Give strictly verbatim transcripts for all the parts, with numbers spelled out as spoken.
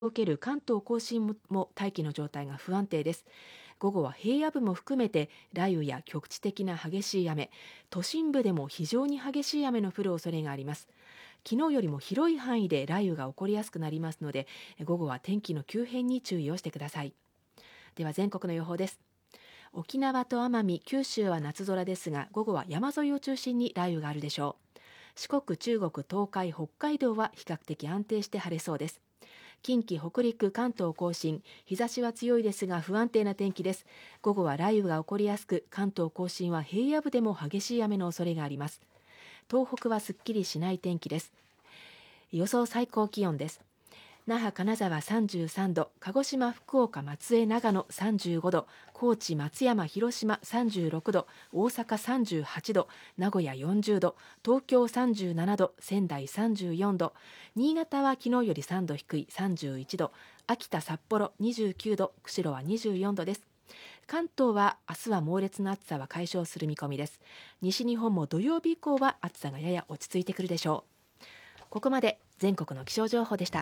受ける関東甲信も大気の状態が不安定です。午後は平野部も含めて雷雨や局地的な激しい雨、都心部でも非常に激しい雨の降る恐れがあります。昨日よりも広い範囲で雷雨が起こりやすくなりますので、午後は天気の急変に注意をしてください。では全国の予報です。沖縄と奄美、九州は夏空ですが、午後は山沿いを中心に雷雨があるでしょう。四国、中国、東海、北海道は比較的安定して晴れそうです。近畿、北陸、関東甲信、日差しは強いですが不安定な天気です。午後は雷雨が起こりやすく、関東甲信は平野部でも激しい雨の恐れがあります。東北はすっきりしない天気です。予想最高気温です。那覇、金沢さんじゅうさんど、鹿児島、福岡、松江、長野さんじゅうごど、高知、松山、広島さんじゅうろくど、大阪さんじゅうはちど、名古屋よんじゅうど、東京さんじゅうななど、仙台さんじゅうよんど、新潟は昨日よりさんど低いさんじゅういちど、秋田、札幌にじゅうきゅうど、釧路はにじゅうよんどです。関東は明日は猛烈な暑さは解消する見込みです。西日本も土曜日以降は暑さがやや落ち着いてくるでしょう。ここまで全国の気象情報でした。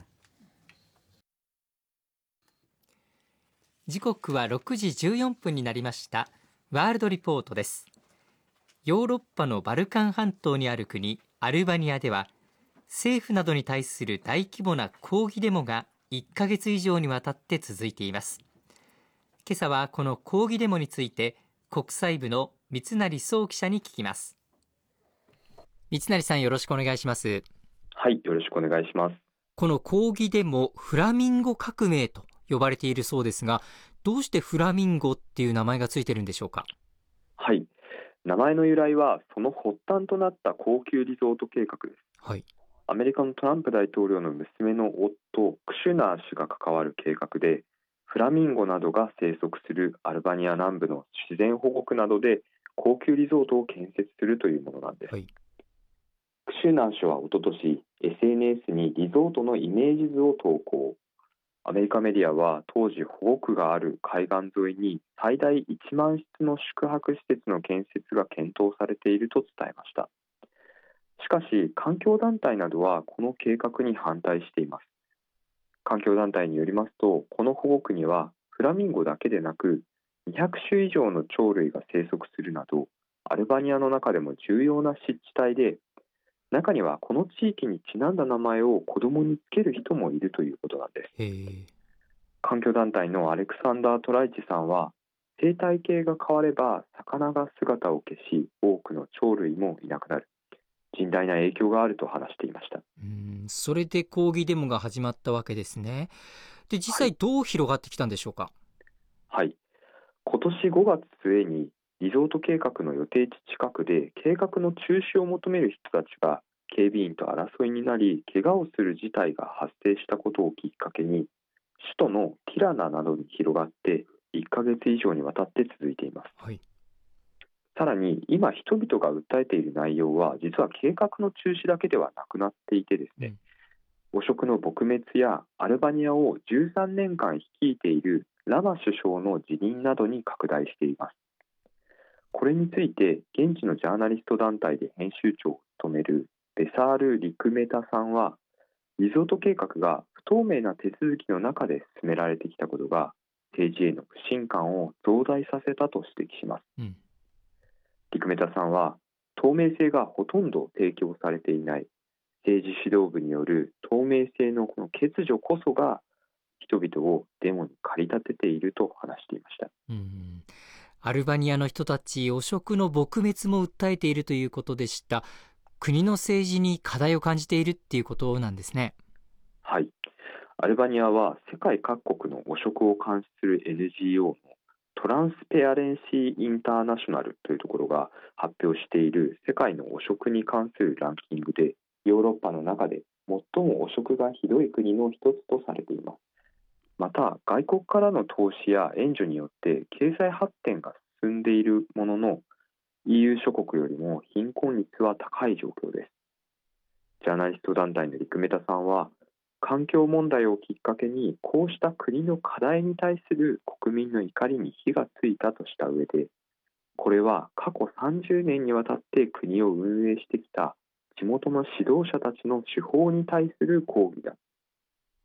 時刻はろくじじゅうよんぷんになりました。ワールドリポートです。ヨーロッパのバルカン半島にある国アルバニアでは、政府などに対する大規模な抗議デモがいっかげつ以上にわたって続いています。今朝はこの抗議デモについて国際部の三成壮記者に聞きます。三成さん、よろしくお願いします。 はい、よろしくお願いします。 この抗議デモ、フラミンゴ革命と呼ばれているそうですが、どうしてフラミンゴっていう名前がついてるんでしょうか。 はい、名前の由来はその発端となった高級リゾート計画です。 はい、 アメリカのトランプ大統領の娘の夫クシュナー氏が関わる計画で、フラミンゴなどが生息するアルバニア南部の自然保護区などで高級リゾートを建設するというものなんです。 はい、 クシュナー氏はおととし エスエヌエス にリゾートのイメージ図を投稿。アメリカメディアは当時保護区がある海岸沿いに最大いちまんしつの宿泊施設の建設が検討されていると伝えました。しかし環境団体などはこの計画に反対しています。環境団体によりますと、この保護区にはフラミンゴだけでなくにひゃくしゅ以上の鳥類が生息するなど、アルバニアの中でも重要な湿地帯で、中にはこの地域にちなんだ名前を子供につける人もいるということなんです。 へー。 環境団体のアレクサンダー・トライチさんは、生態系が変われば魚が姿を消し、多くの鳥類もいなくなる、甚大な影響があると話していました。 うーん、それで抗議デモが始まったわけですね。で、実際はい、 どう広がってきたんでしょうか。 はい、今年ごがつ末にリゾート計画の予定地近くで計画の中止を求める人たちが警備員と争いになり、怪我をする事態が発生したことをきっかけに、首都のティラナなどに広がっていっかげつ以上にわたって続いています。 はい、 さらに今人々が訴えている内容は、実は計画の中止だけではなくなっていてですね、汚職の撲滅やアルバニアをじゅうさんねんかん率いているラマ首相の辞任などに拡大しています。これについて現地のジャーナリスト団体で編集長を務めるベサール・リクメタさんは、リゾート計画が不透明な手続きの中で進められてきたことが政治への不信感を増大させたと指摘します。 うん、 リクメタさんは、透明性がほとんど提供されていない政治指導部による透明性のこの欠如こそが人々をデモに駆り立てていると話していました。 うん、アルバニアの人たち、汚職の撲滅も訴えているということでした。国の政治に課題を感じているっていうことなんですね。 はい、アルバニアは世界各国の汚職を監視する エヌジーオー のトランスペアレンシー・インターナショナルというところが発表している世界の汚職に関するランキングで、ヨーロッパの中で最も汚職がひどい国の一つとされています。また外国からの投資や援助によって経済発展が進んでいるものの、 イーユー 諸国よりも貧困率は高い状況です。ジャーナリスト団体のリクメタさんは、環境問題をきっかけにこうした国の課題に対する国民の怒りに火がついたとした上で、これは過去さんじゅうねんにわたって国を運営してきた地元の指導者たちの手法に対する抗議だ、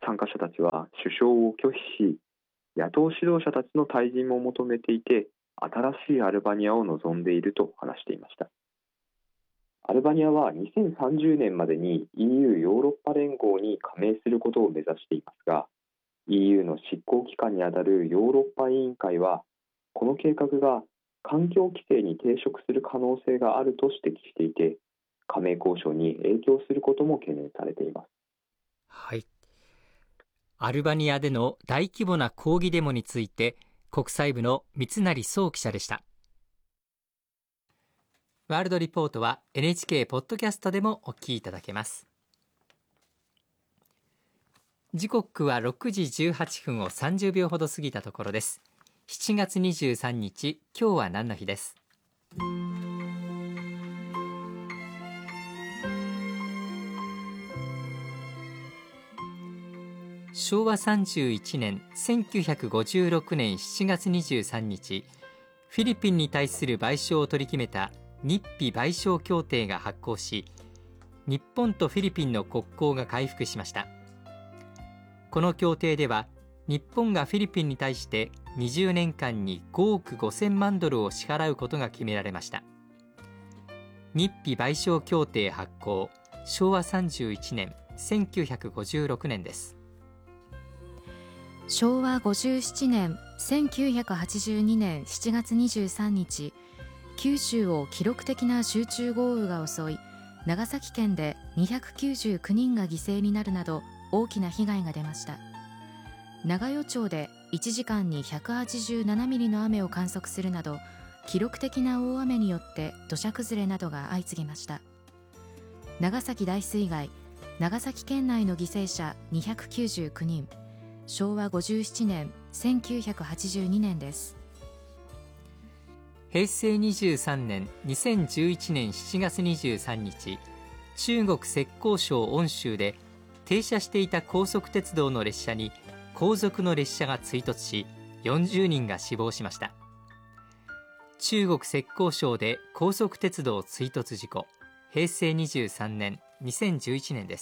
参加者たちは首相を拒否し、野党指導者たちの退陣も求めていて、新しいアルバニアを望んでいると話していました。アルバニアはにせんさんじゅうねんまでに イーユー ヨーロッパ連合に加盟することを目指していますが、 イーユー の執行機関にあたるヨーロッパ委員会は、この計画が環境規制に抵触する可能性があると指摘していて、加盟交渉に影響することも懸念されています。 はい。アルバニアでの大規模な抗議デモについて、国際部の三成壮記者でした。ワールドリポートは エヌエイチケー ポッドキャストでもお聞きいただけます。時刻はろくじじゅうはっぷんをさんじゅうびょうほど過ぎたところです。しちがつにじゅうさんにち、今日は何の日です。しょうわさんじゅういちねんせんきゅうひゃくごじゅうろくねんしちがつにじゅうさんにち、フィリピンに対する賠償を取り決めた日菲賠償協定が発効し、日本とフィリピンの国交が回復しました。この協定では、日本がフィリピンに対してにじゅうねんかんにごおくごせんまんドルを支払うことが決められました。日菲賠償協定発効、しょうわさんじゅういちねんせんきゅうひゃくごじゅうろくねんです。 しょうわごじゅうななねんせんきゅうひゃくはちじゅうにねんしちがつにじゅうさんにち、九州を記録的な集中豪雨が襲い、長崎県でにひゃくきゅうじゅうきゅうにんが犠牲になるなど大きな被害が出ました。長与町でいちじかんにひゃくはちじゅうななミリの雨を観測するなど、記録的な大雨によって土砂崩れなどが相次ぎました。長崎大水害、長崎県内の犠牲者にひゃくきゅうじゅうきゅうにん、しょうわごじゅうななねんせんきゅうひゃくはちじゅうにねんです。 へいせいにじゅうさんねんにせんじゅういちねんしちがつにじゅうさんにち、中国浙江省温州で停車していた高速鉄道の列車に後続の列車が追突し、よんじゅうにんが死亡しました。中国浙江省で高速鉄道追突事故、へいせいにじゅうさんねんにせんじゅういちねんです。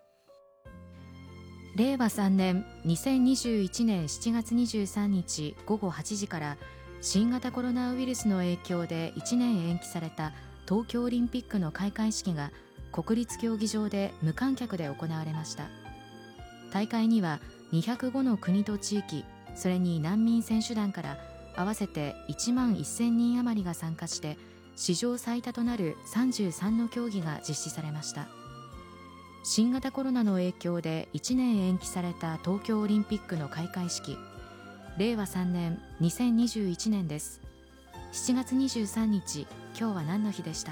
れいわさんねんにせんにじゅういちねんしちがつにじゅうさんにちごごはちじから新型コロナウイルスの影響でいちねん延期された東京オリンピックの開会式が国立競技場で無観客で行われました。大会にはにひゃくごの国と地域、それに難民選手団から合わせていちまんせんにん余りが参加して、史上最多となるさんじゅうさんの競技が実施されました。新型コロナの影響でいちねん延期された東京オリンピックの開会式、れいわさんねんにせんにじゅういちねんです。しちがつにじゅうさんにち、今日は何の日でした。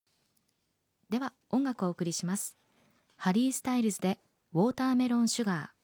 では音楽をお送りします。ハリー・スタイルズでウォーターメロンシュガー。